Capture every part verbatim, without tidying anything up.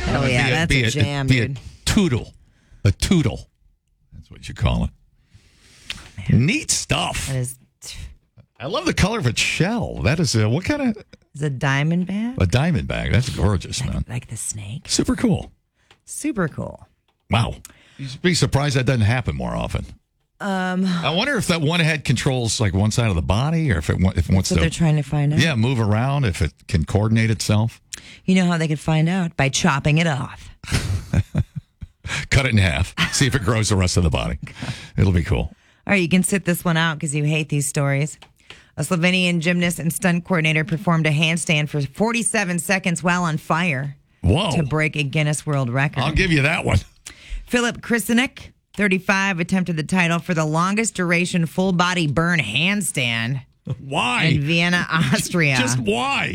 Oh, yeah, be a, that's be a, a jam, be dude. a toodle. A toodle. That's what you call it. Man. Neat stuff. That is... I love the color of its shell. That is a, what kind of... Is a diamond bag? A diamond bag. That's gorgeous, like, man. Like the snake? Super cool. Super cool. Wow. You'd be surprised that doesn't happen more often. Um, I wonder if that one head controls like one side of the body, or if it, if it wants so to... they're trying to find out. Yeah, move around, if it can coordinate itself. You know how they could find out? By chopping it off. Cut it in half. See if it grows the rest of the body. It'll be cool. All right, you can sit this one out because you hate these stories. A Slovenian gymnast and stunt coordinator performed a handstand for forty-seven seconds while on fire. Whoa. To break a Guinness World Record. I'll give you that one. Philip Krisenik, thirty-five, attempted the title for the longest duration full body burn handstand. Why? In Vienna, Austria. Just why?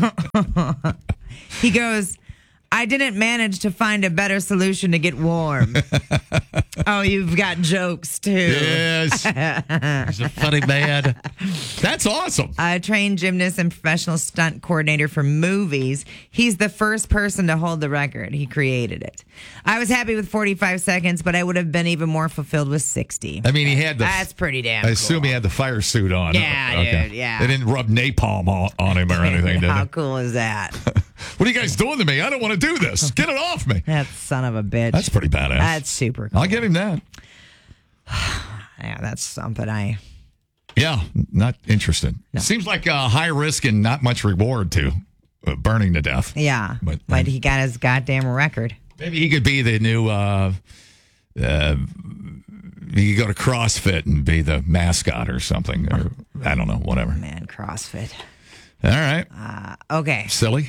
He goes, I didn't manage to find a better solution to get warm. Oh, you've got jokes, too. Yes. He's a funny man. That's awesome. A trained gymnast and professional stunt coordinator for movies. He's the first person to hold the record. He created it. I was happy with forty-five seconds, but I would have been even more fulfilled with sixty. I mean, he had the... That's pretty damn I cool. assume he had the fire suit on. Yeah, okay. dude, yeah. They didn't rub napalm on, on him or anything, did How they? cool is that? What are you guys doing to me? I don't want to do this. Get it off me. That son of a bitch. That's pretty badass. That's super cool. I'll give him that. Yeah, that's something I... Yeah, not interested. No. Seems like a high risk and not much reward to uh, burning to death. Yeah, But, but, um, he got his goddamn record. Maybe he could be the new... Uh, uh, he could go to CrossFit and be the mascot or something. Or I don't know, whatever. Man, CrossFit. All right. Uh, okay. Silly.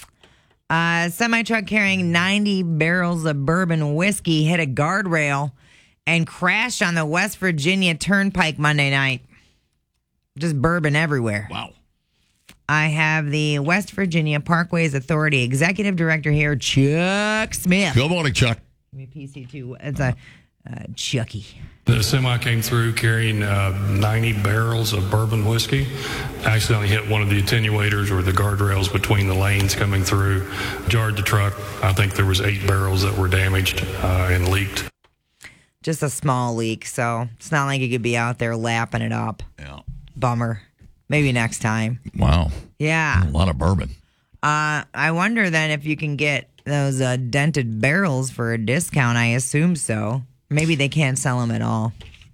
A semi-truck carrying ninety barrels of bourbon whiskey hit a guardrail and crashed on the West Virginia Turnpike Monday night. Just bourbon everywhere. Wow. I have the West Virginia Parkways Authority Executive Director here, Chuck Smith. Good morning, Chuck. Give me P C two. It's a uh, Chucky. The semi came through carrying uh, ninety barrels of bourbon whiskey. Accidentally hit one of the attenuators or the guardrails between the lanes coming through. Jarred the truck. I think there was eight barrels that were damaged uh, and leaked. Just a small leak, so it's not like you could be out there lapping it up. Yeah. Bummer. Maybe next time. Wow. Yeah. A lot of bourbon. Uh, I wonder then if you can get those uh, dented barrels for a discount. I assume so. Maybe they can't sell them at all.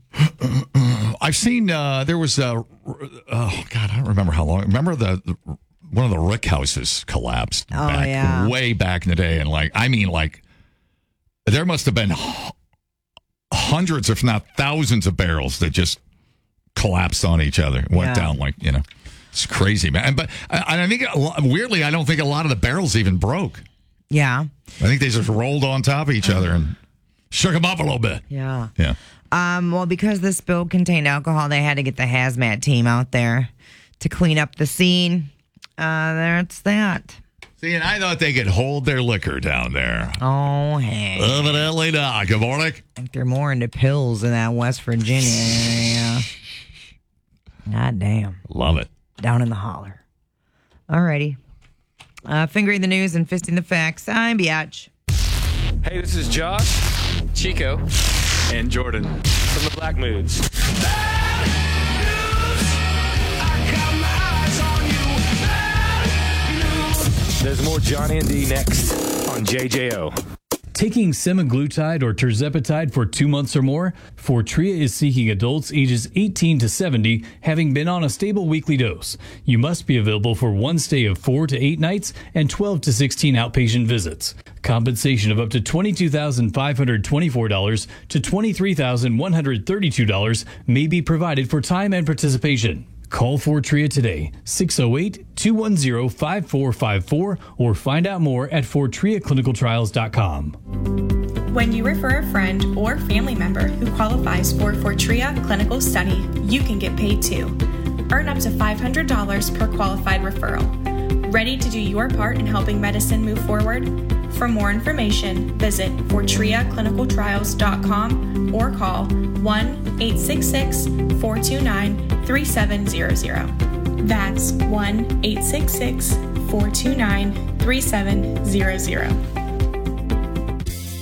I've seen uh, there was a, oh, God, I don't remember how long. Remember the, the one of the Rick houses collapsed Oh, back, yeah. way back in the day. And like, I mean, like, there must have been h- hundreds, if not thousands of barrels that just collapsed on each other. Went Yeah. down like, you know, it's crazy, man. But I, I think, a lot, weirdly, I don't think a lot of the barrels even broke. Yeah. I think they just rolled on top of each other and shook them up a little bit. Yeah. Yeah. Um, well, because the spill contained alcohol, they had to get the hazmat team out there to clean up the scene. Uh, that's that. See, and I thought they could hold their liquor down there. Oh, hey. Evidently not. Good morning. I think they're more into pills in that West Virginia area. God damn. Love it. Down in the holler. Alrighty. Uh, fingering the news and fisting the facts. I'm Biatch. Hey, this is Josh, Chico, and Jordan from the Black Moods. There's more Johnny and D next on J J O. Taking semaglutide or tirzepatide for two months or more, Fortrea is seeking adults ages eighteen to seventy having been on a stable weekly dose. You must be available for one stay of four to eight nights and twelve to sixteen outpatient visits. Compensation of up to twenty-two thousand five hundred twenty-four dollars to twenty-three thousand one hundred thirty-two dollars may be provided for time and participation. Call Fortrea today, six oh eight, two one zero, five four five four, or find out more at fortrea clinical trials dot com. When you refer a friend or family member who qualifies for Fortrea Clinical Study, you can get paid too. Earn up to five hundred dollars per qualified referral. Ready to do your part in helping medicine move forward? For more information, visit fortrea clinical trials dot com or call one eight six six, four two nine, three seven zero zero. That's one eight six six, four two nine, three seven zero zero.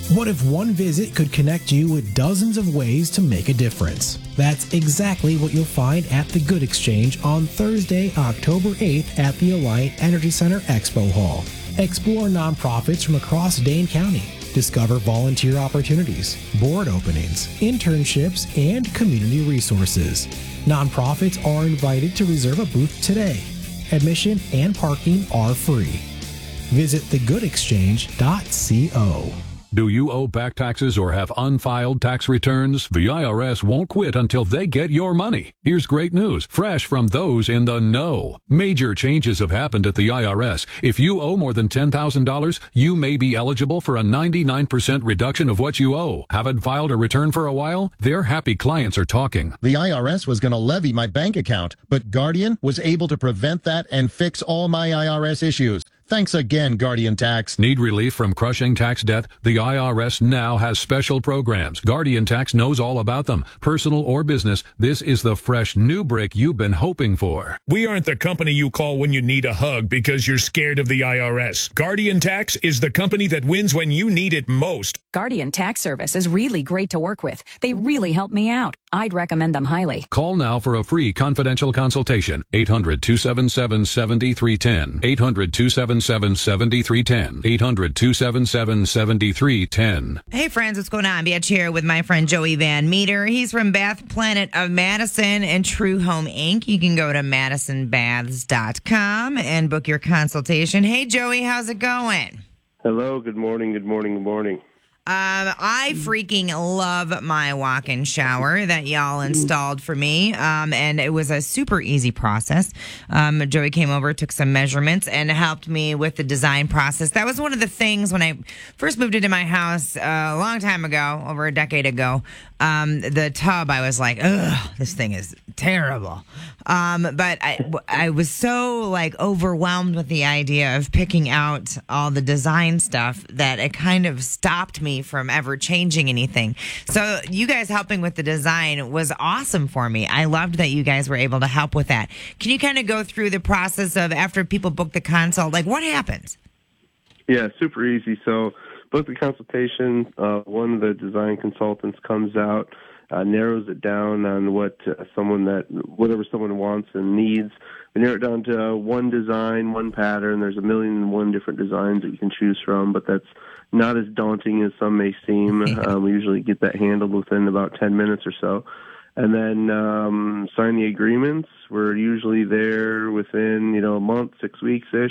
What if one visit could connect you with dozens of ways to make a difference? That's exactly what you'll find at the Good Exchange on Thursday, October eighth at the Alliant Energy Center Expo Hall. Explore nonprofits from across Dane County. Discover volunteer opportunities, board openings, internships, and community resources. Nonprofits are invited to reserve a booth today. Admission and parking are free. Visit the good exchange dot co. Do you owe back taxes or have unfiled tax returns? The I R S won't quit until they get your money. Here's great news, fresh from those in the know. Major changes have happened at the I R S. If you owe more than ten thousand dollars, you may be eligible for a ninety-nine percent reduction of what you owe. Haven't filed a return for a while? Their happy clients are talking. The I R S was going to levy my bank account, but Guardian was able to prevent that and fix all my I R S issues. Thanks again, Guardian Tax. Need relief from crushing tax debt? The I R S now has special programs. Guardian Tax knows all about them. Personal or business, this is the fresh new break you've been hoping for. We aren't the company you call when you need a hug because you're scared of the I R S. Guardian Tax is the company that wins when you need it most. Guardian Tax Service is really great to work with. They really help me out. I'd recommend them highly. Call now for a free confidential consultation. eight hundred, two seven seven, seven three one zero. eight hundred, two seven seven, seven three one zero. eight hundred, two seven seven, seven three one zero. Hey friends, what's going on? Bitch here with my friend Joey Van Meter. He's from Bath Planet of Madison and True Home Incorporated. You can go to madison baths dot com and book your consultation. Hey Joey, how's it going? Hello, good morning, good morning, good morning. Um, I freaking love my walk-in shower that y'all installed for me, um, and it was a super easy process. Um, Joey came over, took some measurements, and helped me with the design process. That was one of the things when I first moved into my house uh, a long time ago, over a decade ago. Um, the tub, I was like, ugh, this thing is terrible. Um, but I, I was so like overwhelmed with the idea of picking out all the design stuff that it kind of stopped me from ever changing anything. So you guys helping with the design was awesome for me. I loved that you guys were able to help with that. Can you kind of go through the process of after people book the consult, like what happens? Yeah, super easy. So book the consultation. Uh, one of the design consultants comes out, uh, narrows it down on what uh, someone that whatever someone wants and needs. We narrow it down to uh, one design, one pattern. There's a million and one different designs that you can choose from, but that's not as daunting as some may seem. um, we usually get that handled within about ten minutes or so. And then um, sign the agreements. We're usually there within, you know, a month, six weeks-ish,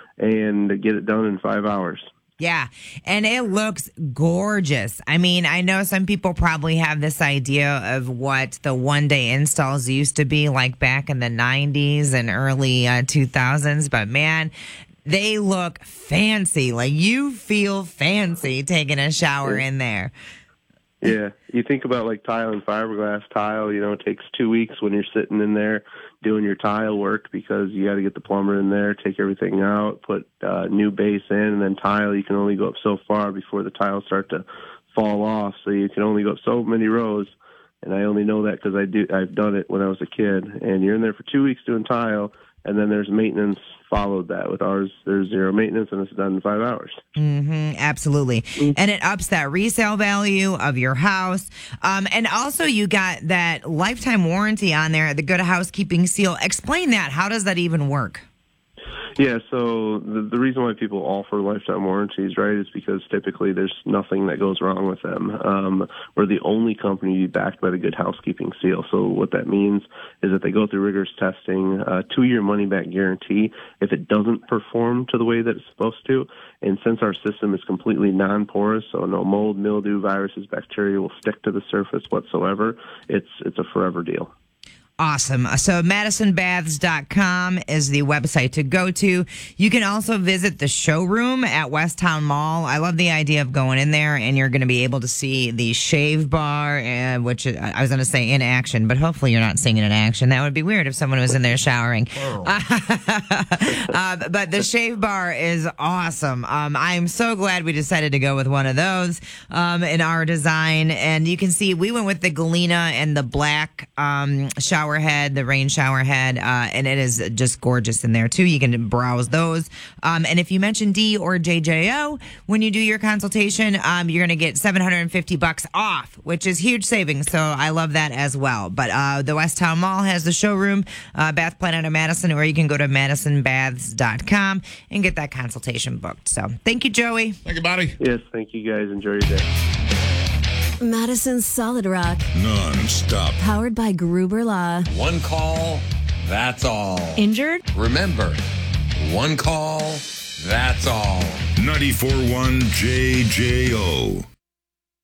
and get it done in five hours. Yeah, and it looks gorgeous. I mean, I know some people probably have this idea of what the one-day installs used to be like back in the nineties and early uh, two thousands, but man, they look fancy. Like you feel fancy taking a shower in there. Yeah, you think about like tile and fiberglass tile, you know, it takes two weeks when you're sitting in there doing your tile work because you got to get the plumber in there, take everything out, put uh, new base in, and then tile, you can only go up so far before the tiles start to fall off. So you can only go up so many rows, and I only know that because I do, I've done it when I was a kid. And you're in there for two weeks doing tile, and then there's maintenance followed that. With ours, there's zero maintenance, and it's done in five hours. Mm-hmm, absolutely. Mm-hmm. And it ups that resale value of your house. Um, and also, you got that lifetime warranty on there, the Good Housekeeping Seal. Explain that. How does that even work? Yeah, so the, the reason why people offer lifetime warranties, right, is because typically there's nothing that goes wrong with them. Um, we're the only company to be backed by the Good Housekeeping Seal. So what that means is that they go through rigorous testing, uh, two-year money-back guarantee if it doesn't perform to the way that it's supposed to. And since our system is completely non-porous, so no mold, mildew, viruses, bacteria will stick to the surface whatsoever, it's it's a forever deal. Awesome. So madison baths dot com is the website to go to. You can also visit the showroom at Westtown Mall. I love the idea of going in there and you're going to be able to see the shave bar, uh, which I was going to say in action, but hopefully you're not seeing it in action. That would be weird if someone was in there showering. uh, but the shave bar is awesome. Um, I'm so glad we decided to go with one of those um, in our design. And you can see we went with the Galena and the black um, shower shower head, the rain shower head, uh, and it is just gorgeous in there too. You can browse those. Um, and if you mention D or J J O when you do your consultation, um, you're going to get seven hundred fifty bucks off, which is huge savings. So I love that as well. But uh, the West Town Mall has the showroom, uh, Bath Planet of Madison, or you can go to madison baths dot com and get that consultation booked. So thank you, Joey. Thank you, buddy. Yes, thank you guys. Enjoy your day. Madison's Solid Rock. Non-stop. Powered by Gruber Law. One call, that's all. Injured? Remember, one call, that's all. ninety-four point one J J O.